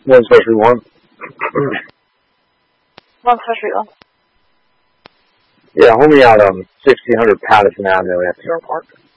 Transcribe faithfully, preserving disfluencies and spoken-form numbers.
One's supposed to be one. One's supposed to be one. Yeah, hold me out um sixteen hundred Patterson Avenue at Sierra Park.